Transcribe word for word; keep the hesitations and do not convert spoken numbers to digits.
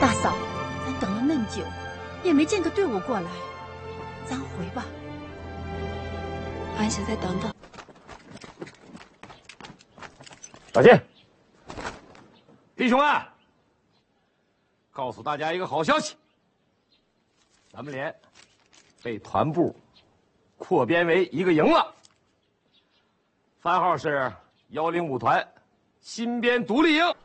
大嫂，咱等了那么久，也没见个队伍过来，咱回吧。 俺想再等等。 小心！弟兄们，告诉大家一个好消息，咱们连被团部扩编为一个营了，番号是幺零五团新编独立营。